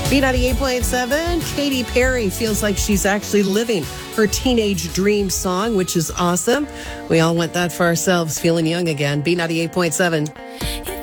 B98.7, Katy Perry feels like she's actually living her teenage dream song, which is awesome. We all want that for ourselves, feeling young again. B98.7.